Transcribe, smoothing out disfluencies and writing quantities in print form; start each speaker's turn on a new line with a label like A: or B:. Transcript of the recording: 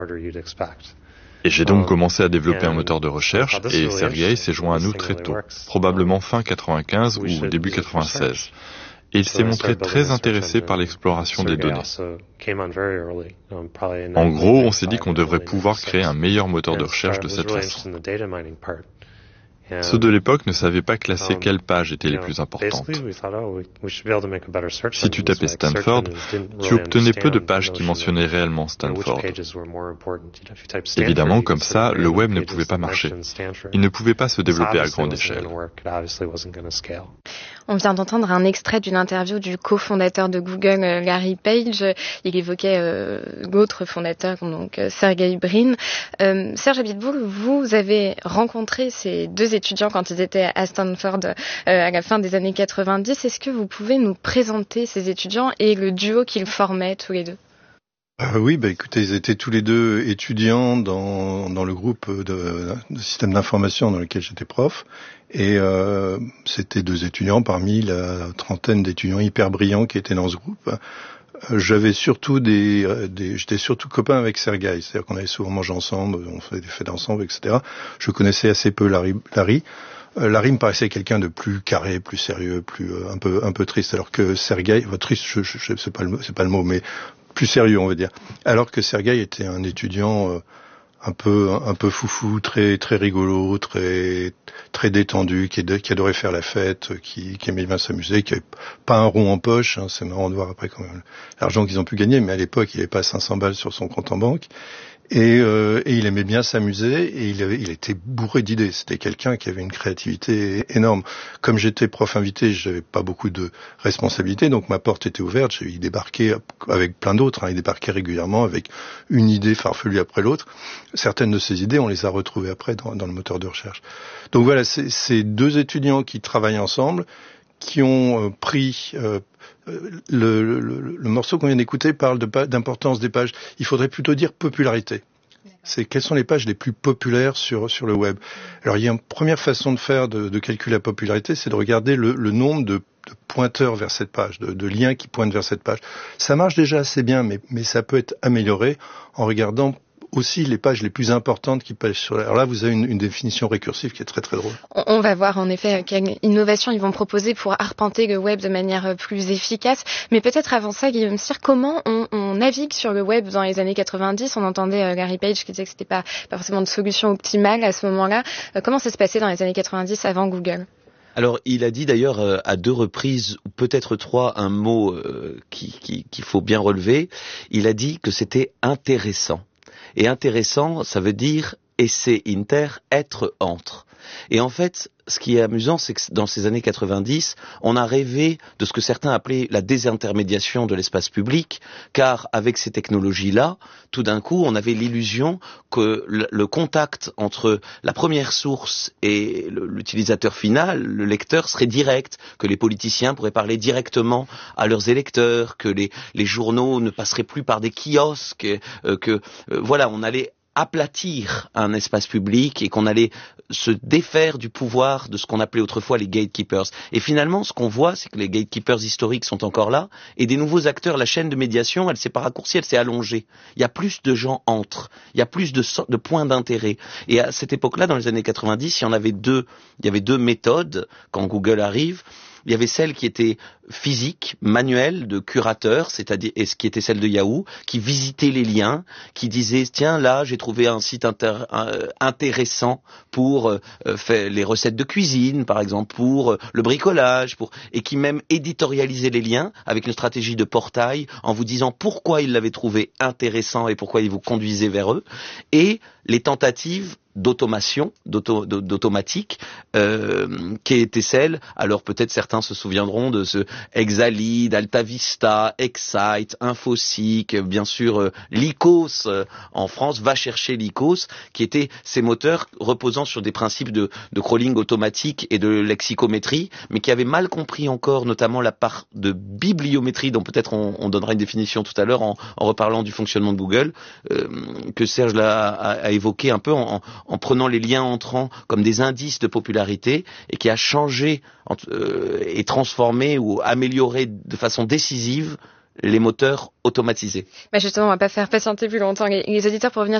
A: Et j'ai donc commencé à développer un moteur de recherche et Sergey s'est joint à nous très tôt, probablement fin 95 ou début 96. Et il s'est montré très intéressé par l'exploration des données. En gros, on s'est dit qu'on devrait pouvoir créer un meilleur moteur de recherche de cette façon. Ceux de l'époque ne savaient pas classer quelles pages étaient les plus importantes. Si tu tapais Stanford, tu obtenais peu de pages qui mentionnaient réellement Stanford. Évidemment, comme ça, le web ne pouvait pas marcher. Il ne pouvait pas se développer à grande échelle.
B: On vient d'entendre un extrait d'une interview du cofondateur de Google, Larry Page. Il évoquait l'autre fondateur, donc Sergey Brin. Serge Abiteboul, vous avez rencontré ces deux étudiants quand ils étaient à Stanford à la fin des années 90. Est-ce que vous pouvez nous présenter ces étudiants et le duo qu'ils formaient tous les deux ?
C: Oui, écoutez, ils étaient tous les deux étudiants dans le groupe de système d'information dans lequel j'étais prof. Et c'était deux étudiants parmi la trentaine d'étudiants hyper brillants qui étaient dans ce groupe. J'avais surtout j'étais surtout copain avec Sergey, c'est-à-dire qu'on allait souvent manger ensemble, on faisait des fêtes ensemble, etc. Je connaissais assez peu Larry. Larry me paraissait quelqu'un de plus carré, plus sérieux, un peu triste, alors que Sergey, triste, c'est pas le mot, mais plus sérieux, on va dire. Alors que Sergey était un étudiant un peu foufou, très rigolo, très détendu, qui adorait faire la fête, qui aimait bien s'amuser, qui avait pas un rond en poche. C'est marrant de voir après quand même l'argent qu'ils ont pu gagner, mais à l'époque il avait pas 500 balles sur son compte en banque. Et il aimait bien s'amuser et il était bourré d'idées. C'était quelqu'un qui avait une créativité énorme. Comme j'étais prof invité, j'avais pas beaucoup de responsabilités, donc ma porte était ouverte. Il débarquait avec plein d'autres. Il débarquait régulièrement avec une idée farfelue après l'autre. Certaines de ces idées, on les a retrouvées après dans le moteur de recherche. Donc voilà, c'est deux étudiants qui travaillent ensemble, qui ont pris le morceau qu'on vient d'écouter parle d'importance des pages. Il faudrait plutôt dire popularité. C'est quelles sont les pages les plus populaires sur le web. Alors il y a une première façon de faire de calculer la popularité, c'est de regarder le nombre de pointeurs vers cette page, de liens qui pointent vers cette page. Ça marche déjà assez bien, mais ça peut être amélioré en regardant aussi les pages les plus importantes qui pèsent sur. Alors là, vous avez une définition récursive qui est très très drôle.
B: On va voir en effet quelle innovation ils vont proposer pour arpenter le web de manière plus efficace. Mais peut-être avant ça, Guillaume Cyr, comment on navigue sur le web dans les années 90 ? On entendait Larry Page qui disait que c'était pas forcément de solution optimale à ce moment-là. Comment ça se passait dans les années 90 avant Google ?
D: Alors, il a dit d'ailleurs à deux reprises, ou peut-être trois, un mot qu'il faut bien relever. Il a dit que c'était intéressant. Et intéressant, ça veut dire esse inter, être entre. Et en fait, ce qui est amusant, c'est que dans ces années 90, on a rêvé de ce que certains appelaient la désintermédiation de l'espace public, car avec ces technologies-là, tout d'un coup, on avait l'illusion que le contact entre la première source et l'utilisateur final, le lecteur, serait direct, que les politiciens pourraient parler directement à leurs électeurs, que les journaux ne passeraient plus par des kiosques, voilà, on allait aplatir un espace public et qu'on allait se défaire du pouvoir de ce qu'on appelait autrefois les gatekeepers. Et finalement, ce qu'on voit, c'est que les gatekeepers historiques sont encore là et des nouveaux acteurs, la chaîne de médiation, elle s'est pas raccourcie, elle s'est allongée. Il y a plus de gens entre, il y a plus de points d'intérêt. Et à cette époque-là, dans les années 90, il y avait deux méthodes quand Google arrive. Il y avait celle qui était physique, manuelle, de curateur, c'est-à-dire, et ce qui était celle de Yahoo, qui visitait les liens, qui disait, tiens, là, j'ai trouvé un site intéressant pour faire les recettes de cuisine, par exemple, pour le bricolage, et qui même éditorialisait les liens avec une stratégie de portail en vous disant pourquoi il l'avait trouvé intéressant et pourquoi il vous conduisait vers eux, et les tentatives d'automation, d'automatique, qui était celle, alors peut-être certains se souviendront de ce Exalead, AltaVista, Excite, Infoseek, bien sûr Lycos en France, va chercher Lycos, qui étaient ces moteurs reposant sur des principes de crawling automatique et de lexicométrie, mais qui avaient mal compris encore notamment la part de bibliométrie, dont peut-être on donnera une définition tout à l'heure en reparlant du fonctionnement de Google, que Serge a évoqué un peu en prenant les liens entrants comme des indices de popularité et qui a changé et transformé ou amélioré de façon décisive les moteurs automatisés.
B: Justement, on va pas faire patienter plus longtemps les auditeurs pour revenir